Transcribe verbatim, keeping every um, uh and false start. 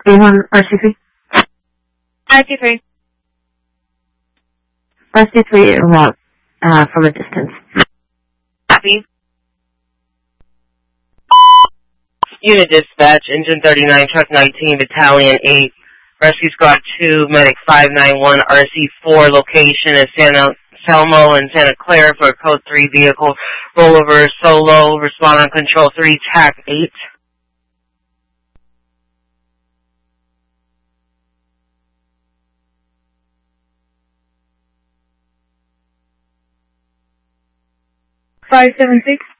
A one R C three. R C three. R C three route uh, from a distance. Copy. Unit dispatch, engine thirty-nine, truck nineteen, battalion eight, rescue squad two, medic five nine one, R C four, location is San Selmo and Santa Clara for code three vehicle, rollover solo, respond on control three, T A C eight. five seven six.